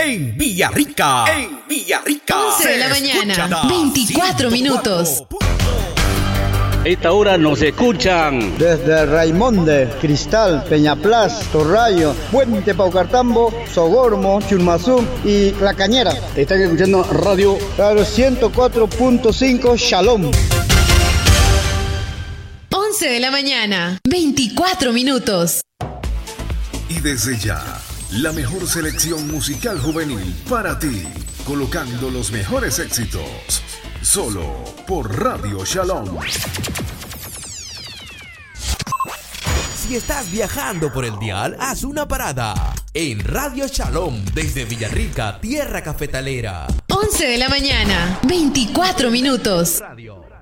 en Villarrica. En Villarrica. 11 de la mañana, 24 minutos. Esta hora nos escuchan desde Raimonde, Cristal, Peñaplas, Torrayo, Puente Paucartambo, Sogormo, Chulmazú y La Cañera. Están escuchando Radio 104.5 Shalom. 11 de la mañana, 24 minutos. Y desde ya, la mejor selección musical juvenil para ti, colocando los mejores éxitos. Solo por Radio Shalom. Si estás viajando por el dial, haz una parada en Radio Shalom desde Villarrica, tierra cafetalera. 11 de la mañana, 24 minutos. Radio.